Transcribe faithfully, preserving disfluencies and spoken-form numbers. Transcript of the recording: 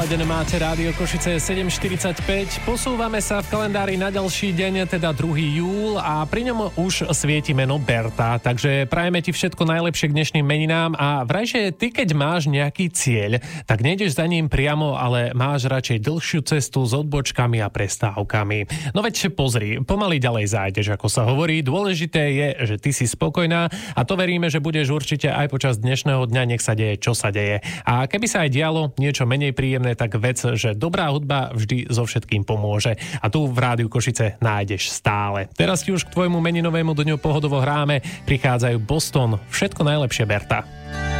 naladené máte Rádio Košice sedem štyridsaťpäť. Posúvame sa v kalendári na ďalší deň, teda druhý júl a pri ňom už svieti meno Berta, takže prajeme ti všetko najlepšie k dnešným meninám a vraj, že ty keď máš nejaký cieľ, tak nejdeš za ním priamo, ale máš radšej dlhšiu cestu s odbočkami a prestávkami. No veď pozri, pomaly ďalej zájdeš, ako sa hovorí. Dôležité je, že ty si spokojná a to veríme, že budeš určite aj počas dnešného dňa, nech sa deje, čo sa deje. A keby sa aj dialo niečo menej príjemné, tak vec, že dobrá hudba vždy so všetkým pomôže. A tu v Rádiu Košice nájdeš stále. Teraz ti už k tvojmu meninovému dňu pohodovo hráme. Prichádzajú Boston. Všetko najlepšie, Berta.